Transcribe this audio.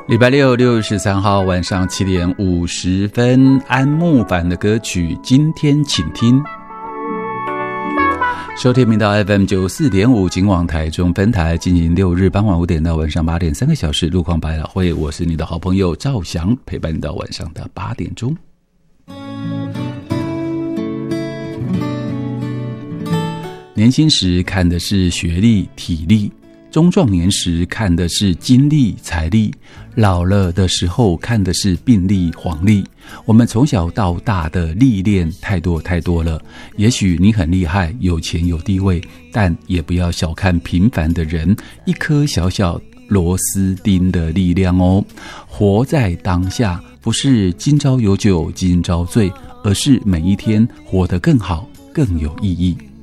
礼拜六6月13号晚上7点50分，安慕凡的歌曲今天请听。收听频道 FM94.5 警广台中分台，进行6日傍晚5点到晚上8点3个小时路况百老汇，我是你的好朋友赵翔，陪伴你到晚上的8点钟。年轻时看的是学历体力，中壮年时看的是精力财力，老了的时候看的是病力黄历。我们从小到大的历练太多了，也许你很厉害，有钱有地位，但也不要小看平凡的人一颗小小螺丝钉的力量哦。活在当下，不是今朝有酒今朝醉，而是每一天活得更好更有意义。